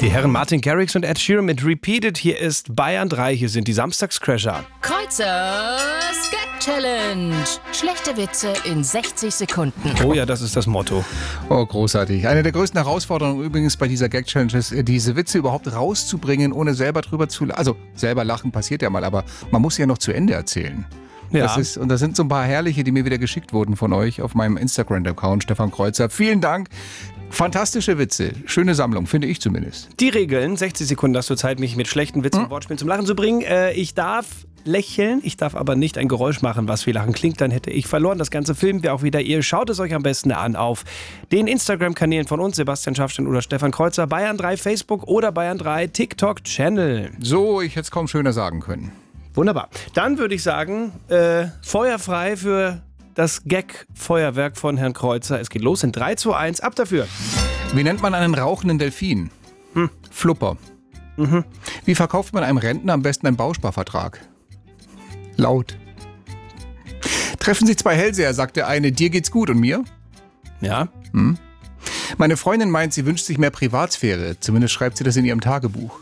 Die Herren Martin Garrix und Ed Sheeran mit Repeated. Hier ist Bayern 3, hier sind die Samstagscrasher. Kreuzers Gag Challenge. Schlechte Witze in 60 Sekunden. Oh ja, das ist das Motto. Oh, großartig. Eine der größten Herausforderungen übrigens bei dieser Gag Challenge ist, diese Witze überhaupt rauszubringen, ohne selber drüber zu lachen. Also selber lachen passiert ja mal, aber man muss ja noch zu Ende erzählen. Ja. Und das sind so ein paar herrliche, die mir wieder geschickt wurden von euch auf meinem Instagram-Account, Stefan Kreuzer. Vielen Dank. Fantastische Witze. Schöne Sammlung, finde ich zumindest. Die Regeln: 60 Sekunden hast du Zeit, mich mit schlechten Witzen und Wortspielen zum Lachen zu bringen. Ich darf lächeln, ich darf aber nicht ein Geräusch machen, was wie Lachen klingt, dann hätte ich verloren. Das Ganze filmen wir auch wieder. Ihr schaut es euch am besten an auf den Instagram-Kanälen von uns, Sebastian Schaffstein oder Stefan Kreuzer, Bayern 3 Facebook oder Bayern 3 TikTok-Channel. So, ich hätte es kaum schöner sagen können. Wunderbar. Dann würde ich sagen, feuerfrei für das Gag-Feuerwerk von Herrn Kreuzer. Es geht los in 3, 2, 1, ab dafür. Wie nennt man einen rauchenden Delfin? Flupper. Wie verkauft man einem Rentner am besten einen Bausparvertrag? Laut. Treffen Sie zwei Hellseher, sagt der eine, dir geht's gut und mir? Ja. Meine Freundin meint, sie wünscht sich mehr Privatsphäre. Zumindest schreibt sie das in ihrem Tagebuch.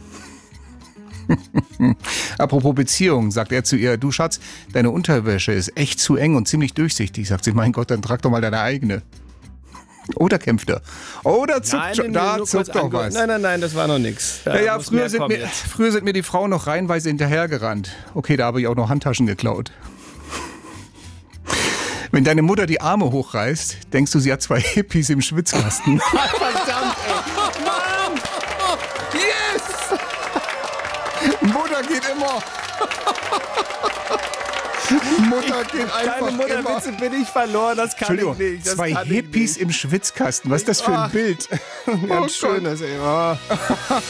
Apropos Beziehung, sagt er zu ihr, du Schatz, deine Unterwäsche ist echt zu eng und ziemlich durchsichtig. Sagt sie, mein Gott, dann trag doch mal deine eigene. Oder kämpft er? Oder zuckt doch was. Nein, das war noch nichts. Ja, früher sind mir die Frauen noch reihenweise hinterhergerannt. Okay, da habe ich auch noch Handtaschen geklaut. Wenn deine Mutter die Arme hochreißt, denkst du, sie hat zwei Hippies im Schwitzkasten. Verdammt, ey. Mann! Yes! Mutter geht immer. Mutter geht einfach Keine Mutterwitze bin ich verloren, das kann ich Entschuldigung, nicht. Das zwei kann ich Hippies nicht. im Schwitzkasten. Was ist das für ein Bild? Ganz schönes, ey.